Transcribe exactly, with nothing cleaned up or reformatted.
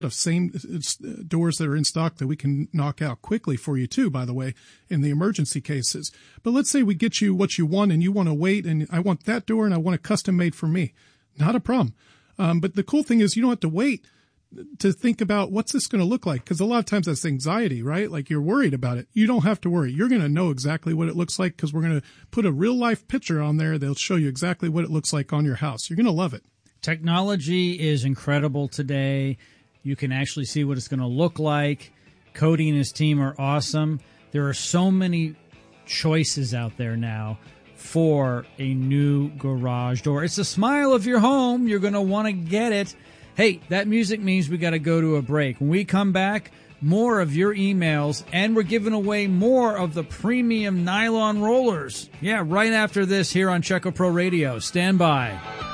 of same doors that are in stock that we can knock out quickly for you too, by the way, in the emergency cases. But let's say we get you what you want and you want to wait, and I want that door and I want it custom made for me. Not a problem. Um, but the cool thing is you don't have to wait to think about what's this going to look like, because a lot of times that's anxiety, right? Like you're worried about it. You don't have to worry. You're going to know exactly what it looks like because we're going to put a real life picture on there. They'll show you exactly what it looks like on your house. You're going to love it. Technology is incredible today. You can actually see what it's going to look like. Cody and his team are awesome. There are so many choices out there now for a new garage door. It's the smile of your home. You're going to want to get it. Hey, that music means we got to go to a break. When we come back, more of your emails, and we're giving away more of the premium nylon rollers. Yeah, right after this here on Checo Pro Radio. Stand by.